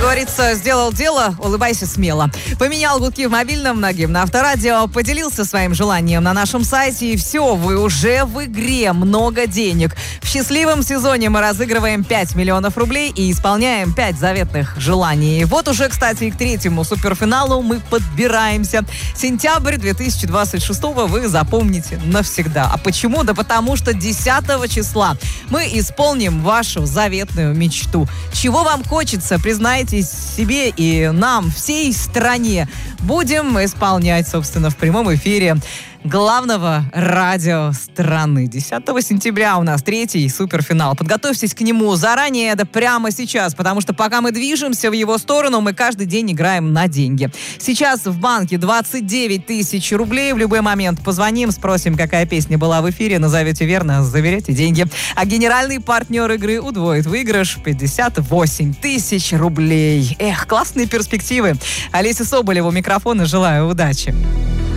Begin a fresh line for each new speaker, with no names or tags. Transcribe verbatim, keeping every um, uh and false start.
говорится, сделал дело, улыбайся смело. Поменял гудки в мобильном на гимн Авторадио, поделился своим желанием на нашем сайте, и все, вы уже в игре, много денег. В счастливом сезоне мы разыгрываем пять миллионов рублей и исполняем пять заветных желаний. Вот уже, кстати, к третьему суперфиналу мы подбираемся. Сентябрь две тысячи двадцать шестого вы запомните навсегда. А почему? Да потому что десятого числа мы исполним вашу заветную мечту. Чего вам хочется, признайтесь себе и нам, всей стране. Будем исполнять, собственно, в прямом эфире главного радио страны. десятого сентября у нас третий суперфинал. Подготовьтесь к нему заранее, да прямо сейчас, потому что пока мы движемся в его сторону, мы каждый день играем на деньги. Сейчас в банке двадцать девять тысяч рублей. В любой момент позвоним, спросим, какая песня была в эфире, назовете верно, заберете деньги. А генеральный партнер игры удвоит выигрыш пятьдесят восемь тысяч рублей. Эх, классные перспективы. Олеся Соболева у микрофона. Желаю удачи.